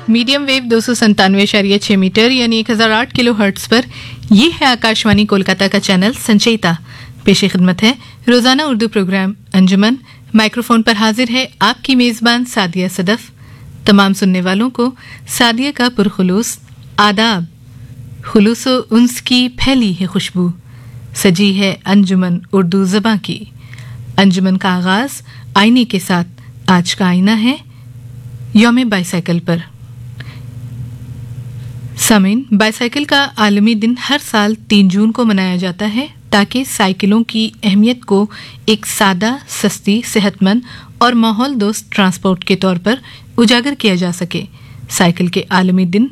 Medium wave 297.6 metre यानी 1008 kilo hertz पर ये है आकाशवाणी कोलकाता का चैनल संचयिता। पेश खिदमत है रोजाना उर्दू प्रोग्राम अंजुमन। माइक्रोफोन पर हाजिर है आपकी मेजबान सादिया सदफ। तमाम सुनने वालों को सादिया का पुरखुलूस आदाब। खुलूसो उन्स की फैली है खुशबू, सजी है अंजुमन उर्दू ज़बां की। अंजुमन का आगाज आईने के साथ। आज का आईना है यौम बाइसाइकिल पर। सामीन, बाइसाइकिल का आलमी दिन हर साल 3 जून को मनाया जाता है ताकि साइकिलों की अहमियत को एक सादा, सस्ती, सेहतमंद और माहौल दोस्त ट्रांसपोर्ट के तौर पर उजागर किया जा सके। साइकिल के आलमी दिन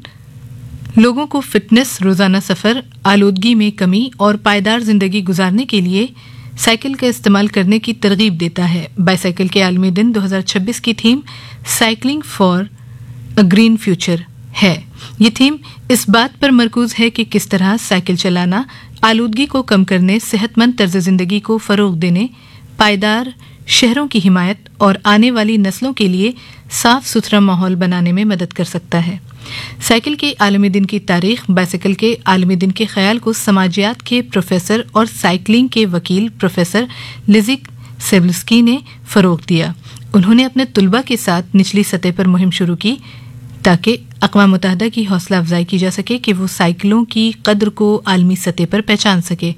लोगों को फिटनेस, रोजाना सफर, आलूदगी में कमी और पायदार जिंदगी गुजारने के लिए साइकिल का इस्तेमाल करने की तरगीब देता है। बाइसाइकिल के आलमी दिन 2026 की theme cycling for a green future है। ये थीम इस बात पर मरकूज है कि किस तरह साइकिल चलाना आलूदगी को कम करने, सेहतमंद तर्ज जिंदगी को फरोग देने, पायदार शहरों की हिमायत और आने वाली नस्लों के लिए साफ सुथरा माहौल बनाने में मदद कर सकता है। साइकिल के आलमी दिन की तारीख। बाइसाइकिल के आलमी दिन के ख्याल को समाजियात के प्रोफेसर और साइकिलिंग के वकील प्रोफेसर लिजिक सेवल्स्की ने फरोग दिया। उन्होंने अपने तुलबा के साथ निचली सतह पर मुहिम शुरू की ताकि अक़वाम मुत्तहिदा की हौसला अफजाई की जा सके कि वो साइकिलों की कद्र को आलमी सतह पर पहचान सके।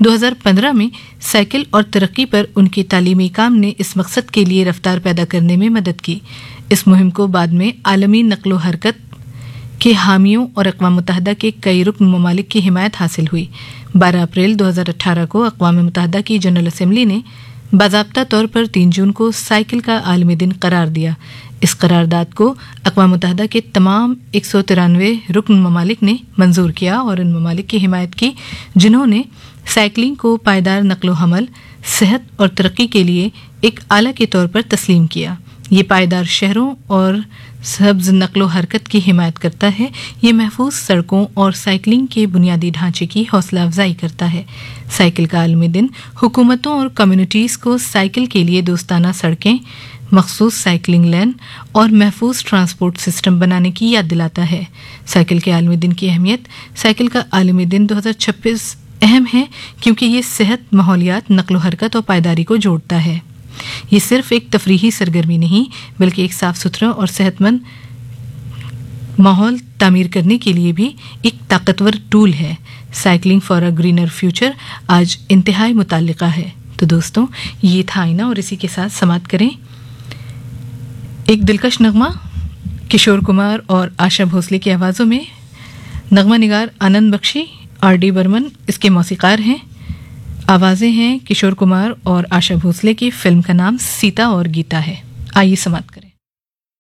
2015 में साइकिल और तरक्की पर उनकी तालीमी काम ने इस मकसद के लिए रफ्तार पैदा करने में मदद की। इस मुहिम को बाद में आलमी नक्लो हरकत के हामियों और अक़वाम मुत्तहिदा के कई रुकन ममालिक की हिमायत हासिल हुई। 12 अप्रैल 2018 को अक़वाम मुत्तहिदा की जनरल असेंबली ने बाज़ाब्ता तौर पर 3 जून को साइकिल का आलमी दिन करार दिया। इस करारदाद को अक़वाम मुत्तहिदा के तमाम 193 रुकन ममालिक ने मंजूर किया और उन ममालिक की हिमायत की जिन्होंने साइकिलिंग को पायदार नक्लो हमल, सेहत और तरक्की के लिए एक आला के तौर पर तस्लीम किया। ये पायदार शहरों और सब्ज नक्लो हरकत की हिमायत करता है। ये महफूज सड़कों और साइकिलिंग के बुनियादी ढांचे की हौसला अफजाई करता है। साइकिल का आलमी दिन हुकूमतों और कम्युनिटीज़ को साइकिल के लिए दोस्ताना सड़कें, मखसूस साइकिलिंग लेन और महफूज ट्रांसपोर्ट सिस्टम बनाने की याद दिलाता है। साइकिल के आलमी दिन की अहमियत। साइकिल का आलमी दिन 2026 अहम है क्योंकि ये सेहत, माहौलियात, नक्लो हरकत और पायदारी को जोड़ता है। ये सिर्फ एक तफरीही सरगर्मी नहीं बल्कि एक साफ सुथरा और सेहतमंद माहौल तामीर करने के लिए भी एक ताकतवर टूल है। Cycling for a greener future आज इंतहाई मुताल्लिका है। तो दोस्तों, ये था आईना और इसी के साथ समाप्त करें एक दिलकश नगमा किशोर कुमार और आशा भोसले की आवाज़ों में। नगमा निगार आनंद बख्शी, R.D. बर्मन इसके मौसीकार हैं। आवाज़ें हैं किशोर कुमार और आशा भोसले की। फिल्म का नाम सीता और गीता है। आइए समाप्त करें।